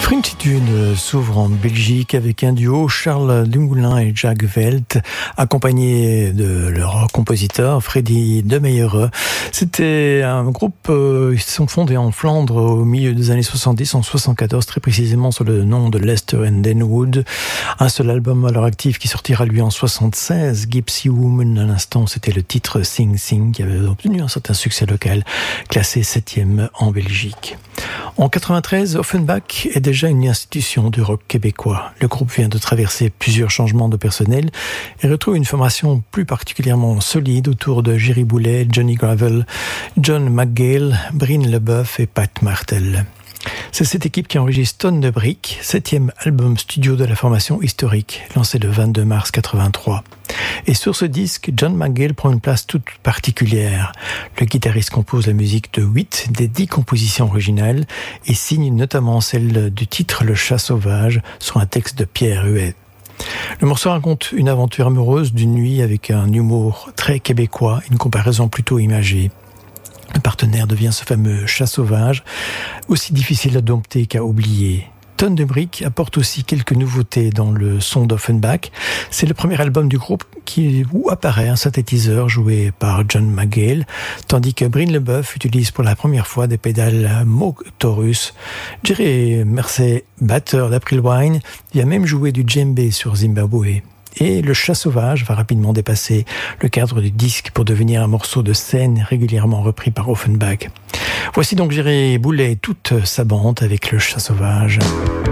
Fringitude s'ouvre en Belgique avec un duo, Charles Dumoulin et Jacques Welt, accompagnés de leur compositeur Freddy De Meyere. C'était un groupe, ils se sont fondés en Flandre au milieu des années 70, en 74 très précisément, sous le nom de Lester and Denwood. Un seul album à leur actif qui sortira lui en 76, Gypsy Woman. À l'instant, c'était le titre Sing Sing qui avait obtenu un certain succès local, classé 7e en Belgique. En 93, Offenbach est déjà une institution du rock québécois. Le groupe vient de traverser plusieurs changements de personnel et retrouve une formation plus particulièrement solide autour de Jerry Boulet, Johnny Gravel, John McGill, Bryn Leboeuf et Pat Martel. C'est cette équipe qui enregistre Tonnes de briques, 7e album studio de la formation historique, lancé le 22 mars 83. Et sur ce disque, John McGill prend une place toute particulière. Le guitariste compose la musique de 8 des 10 compositions originales et signe notamment celle du titre Le Chat Sauvage sur un texte de Pierre Huet. Le morceau raconte une aventure amoureuse d'une nuit avec un humour très québécois, une comparaison plutôt imagée. Le partenaire devient ce fameux chat sauvage, aussi difficile à dompter qu'à oublier. Tonnes de briques apporte aussi quelques nouveautés dans le son d'Offenbach. C'est le premier album du groupe où apparaît un synthétiseur joué par John McGill, tandis que Bryn Leboeuf utilise pour la première fois des pédales Motorus. Jerry Mersey, batteur d'April Wine, il a même joué du djembé sur Zimbabwe. Et le chat sauvage va rapidement dépasser le cadre du disque pour devenir un morceau de scène régulièrement repris par Offenbach. Voici donc Jerry Boulet et toute sa bande avec le chat sauvage.